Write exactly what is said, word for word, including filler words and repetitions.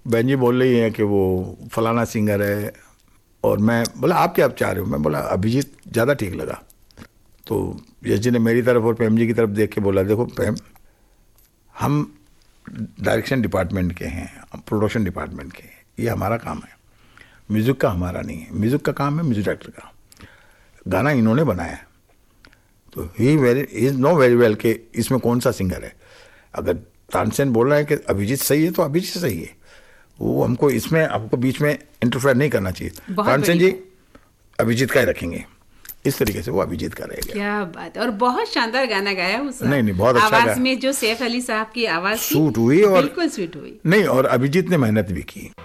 बहन जी बोल रही हैं कि वो फलाना सिंगर है, और मैं बोला आप क्या आप चाह रहे हो? मैं बोला अभिजीत ज़्यादा ठीक लगा। तो यश जी ने मेरी तरफ और प्रेम जी की तरफ देख के बोला देखो प्रेम, हम डायरेक्शन डिपार्टमेंट के हैं, हम प्रोडक्शन डिपार्टमेंट के हैं, ये हमारा काम है, म्यूज़िक का हमारा नहीं है। म्यूज़िक का काम है म्यूज़िक डायरेक्टर का, गाना इन्होंने बनाया है, तो ही very is know very well कि इसमें कौन सा सिंगर है। अगर तानसेन बोल रहे हैं कि अभिजीत सही है तो अभिजीत सही है, वो हमको इसमें आपको बीच में इंटरफेयर नहीं करना चाहिए। तानसेन जी अभिजीत का ही रखेंगे, इस तरीके से वो अभिजीत का रहेगा। क्या बात है, और बहुत शानदार गाना गाया उस नहीं नहीं बहुत अच्छा आवाज में, जो सैफ अली साहब की आवाज सूट हुई और बिल्कुल सूट हुई। नहीं, और अभिजीत ने मेहनत भी की।